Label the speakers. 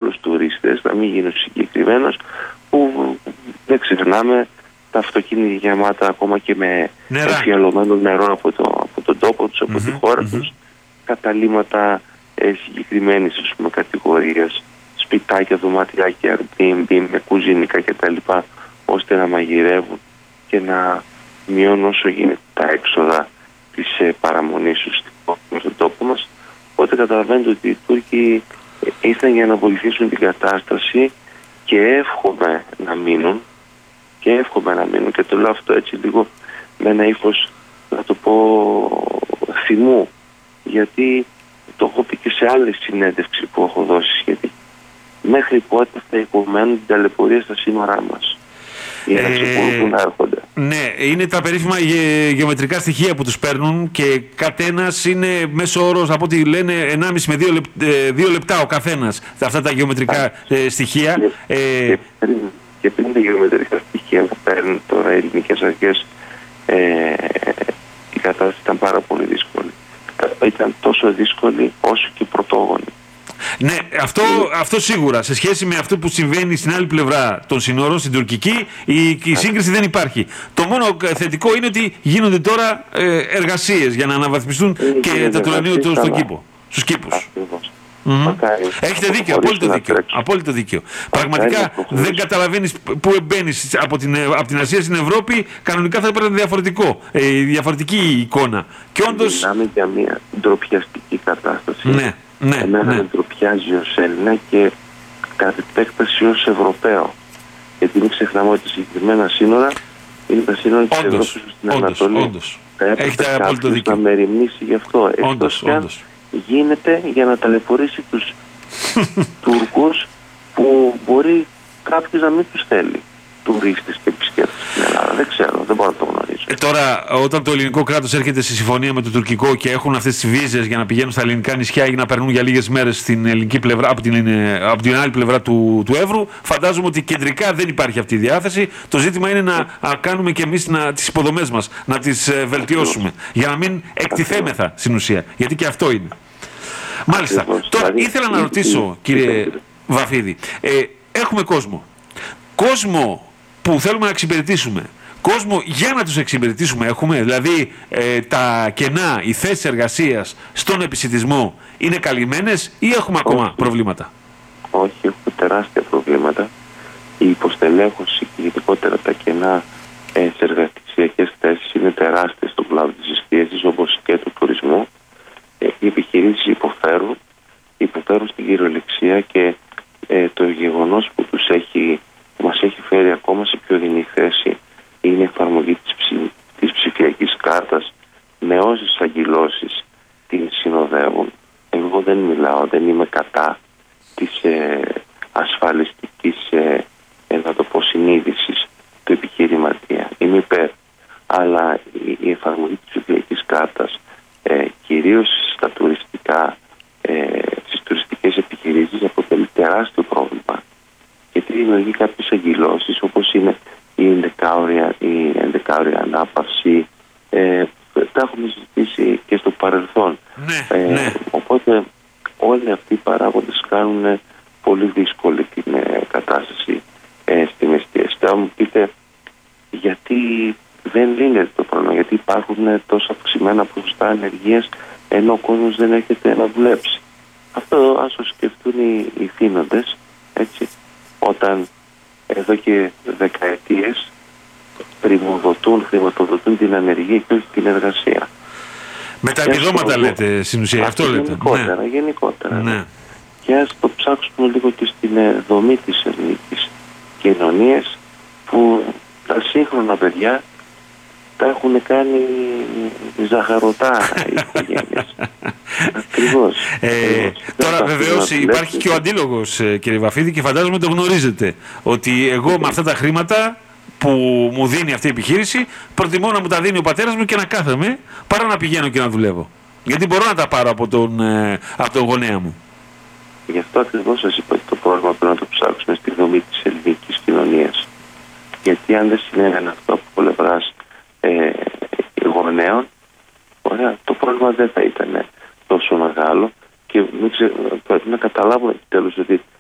Speaker 1: άλλους τουρίστες, να μην γίνουν συγκεκριμένος, που δεν ξεχνάμε τα αυτοκίνητα γεμάτα ακόμα και με εμφιαλωμένο νερό από τον τόπο τους, από τη χώρα τους, καταλύματα συγκεκριμένης κατηγορίας, σπιτάκια, δωματιάκια, Airbnb με κουζίνικα κτλ, ώστε να μαγειρεύουν και να μειώνουν όσο γίνεται τα έξοδα της παραμονής τους στον τόπο μας. Οπότε καταλαβαίνετε ότι οι Τούρκοι ήρθαν για να βοηθήσουν την κατάσταση και εύχομαι να μείνουν. Και το λέω αυτό έτσι λίγο με ένα ύφος, να το πω, θυμού, γιατί το έχω πει και σε άλλη συνέντευξη που έχω δώσει σχετικά. Μέχρι πότε θα υπομένουν την ταλαιπωρία στα σύνορά μας για να ξεκολουθούν να έρχονται.
Speaker 2: Ναι, είναι τα περίφημα γεωμετρικά στοιχεία που τους παίρνουν και καθένας είναι μέσο όρος, από ό,τι λένε, 1,5 με 2 λεπτά ο καθένας αυτά τα γεωμετρικά στοιχεία.
Speaker 1: Και πριν τα γεωμετρικά στοιχεία που παίρνουν τώρα οι ελληνικές αρχές, η κατάσταση ήταν πάρα πολύ δύσκολη. Ήταν τόσο δύσκολη όσο και πρωτόγονη.
Speaker 2: Ναι, αυτό σίγουρα. Σε σχέση με αυτό που συμβαίνει στην άλλη πλευρά των συνόρων, στην τουρκική, η σύγκριση δεν υπάρχει. Το μόνο θετικό είναι ότι γίνονται τώρα εργασίες για να αναβαθμιστούν και τα τουρανίου του στον κήπο, στους κήπους. Έχετε δίκιο, απόλυτο δίκιο. Πραγματικά δεν καταλαβαίνεις πού μπαίνεις από την Ασία στην Ευρώπη, κανονικά θα έπαιρνε διαφορετική εικόνα. Και όντως...
Speaker 1: Μιλάμε για μια ντροπιαστική κατάσταση.
Speaker 2: Ναι,
Speaker 1: εμένα με ντροπιάζει ως Έλληνα και κατ' επέκταση ως Ευρωπαίο. Γιατί μην ξεχνάμε ότι συγκεκριμένα σύνορα είναι τα σύνορα της Ευρώπης στην Ανατολή.
Speaker 2: Έχετε απόλυτο δίκιο.
Speaker 1: Να μεριμνήσει γι' αυτό. Όντως. Γίνεται για να ταλαιπωρήσει τους Τούρκους που μπορεί κάποιος να μην τους θέλει τουρίστες και επισκέπτες στην Ελλάδα. Δεν ξέρω, δεν μπορώ να το γνωρίζω.
Speaker 2: Τώρα, όταν το ελληνικό κράτος έρχεται σε συμφωνία με το τουρκικό και έχουν αυτές τις βίζες για να πηγαίνουν στα ελληνικά νησιά ή να περνούν για λίγες μέρες στην ελληνική πλευρά, από την άλλη πλευρά του Εύρου, φαντάζομαι ότι κεντρικά δεν υπάρχει αυτή η διάθεση. Το ζήτημα είναι να κάνουμε και εμείς τις υποδομές μας, να τις βελτιώσουμε, για να μην εκτιθέμεθα στην ουσία. Γιατί και αυτό είναι. Μάλιστα. Τώρα, ήθελα να ρωτήσω, κύριε Βαφίδη, έχουμε κόσμο που θέλουμε να εξυπηρετήσουμε. Κόσμο για να τους εξυπηρετήσουμε έχουμε, δηλαδή τα κενά, οι θέσεις εργασίας στον επισιτισμό είναι καλυμμένες ή έχουμε ακόμα προβλήματα?
Speaker 1: Όχι, έχουμε τεράστια προβλήματα. Η υποστελέχωση και ειδικότερα τα κενά σε εργασιακές θέσεις είναι τεράστια στον κλάδο της εστίασης, όπως και του τουρισμού. Οι επιχειρήσεις υποφέρουν στην κυριολεξία και το γεγονός που μας έχει φέρει ακόμα σε πιο δεινή θέση είναι η εφαρμογή της ψηφιακής κάρτας με όσες αγκυλώσεις την συνοδεύουν. Εγώ δεν είμαι κατά της ασφαλιστικής συνείδησης του επιχειρηματία. Είμαι υπέρ. Αλλά η εφαρμογή της ψηφιακής κάρτας κυρίως στις τουριστικές επιχειρήσεις αποτελεί τεράστιο πρόβλημα, γιατί δημιουργεί κάποιες αγκυλώσεις όπως είναι η 11ωρη ανάπαυση. Τα έχουμε συζητήσει και στο παρελθόν.
Speaker 2: Ναι.
Speaker 1: Οπότε όλοι αυτοί οι παράγοντες κάνουν πολύ δύσκολη την κατάσταση στην εστίαση. Θα μου πείτε γιατί δεν λύνεται το πρόβλημα, γιατί υπάρχουν τόσο αυξημένα ποσοστά ανεργίας ενώ ο κόσμος δεν έρχεται να δουλέψει. Αυτό ας το σκεφτούν οι θύνοντες, έτσι, όταν εδώ και δεκαετίες χρηματοδοτούν την ανεργία και όχι την εργασία.
Speaker 2: Με τα επιδόματα λέτε στην ουσία, αυτό λέτε.
Speaker 1: Γενικότερα.
Speaker 2: Ναι.
Speaker 1: Και ας το ψάξουμε λίγο και στην δομή της ελληνικής κοινωνίας, που τα σύγχρονα παιδιά τα έχουν κάνει ζαχαρωτά οι οικογένειες. Ακριβώς.
Speaker 2: Τώρα βεβαίως υπάρχει και ο αντίλογος, κύριε Βαφίδη, και φαντάζομαι το γνωρίζετε, ότι εγώ με αυτά τα χρήματα που μου δίνει αυτή η επιχείρηση προτιμώ να μου τα δίνει ο πατέρας μου και να κάθομαι παρά να πηγαίνω και να δουλεύω. Γιατί μπορώ να τα πάρω από τον γονέα μου.
Speaker 1: Γι' αυτό ακριβώς σας είπα ότι το πρόβλημα πρέπει να το ψάξουμε στη δομή της ελληνικής κοινωνίας. Γιατί αν δεν συνέβαινε αυτό από πλευράς γονέων, το πρόβλημα δεν θα ήταν τόσο μεγάλο και πρέπει να καταλάβουμε επιτέλους ότι